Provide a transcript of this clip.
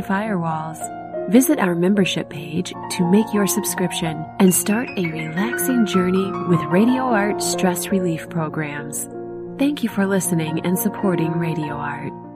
behind firewalls. Visit our membership page to make your subscription and start a relaxing journey with Radio Art stress relief programs. Thank you for listening and supporting Radio Art.